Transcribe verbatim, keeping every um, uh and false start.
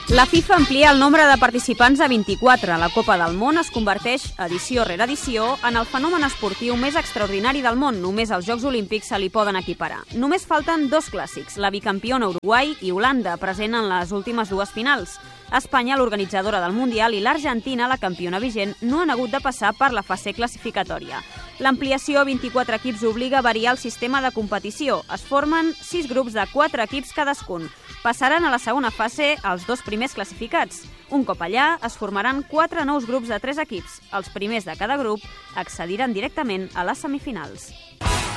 La FIFA amplia el nombre de participants a vint-i-quatre. La Copa del Món es converteix, edició rere edició, en el fenomen esportiu més extraordinari del món. Només als Jocs Olímpics se li poden equiparar. Només falten dos clàssics, la bicampiona Uruguai i Holanda, present en les últimes dues finals. Espanya, l'organitzadora del Mundial, i l'Argentina, la campiona vigent, no han hagut de passar per la fase classificatòria. L'ampliació a vint-i-quatre equips obliga a variar el sistema de competició. Es formen sis grups de quatre equips cadascun. Passaran a la segona fase els dos primers classificats. Un cop allà, es formaran quatre nous grups de tres equips. Els primers de cada grup accediran directament a les semifinals.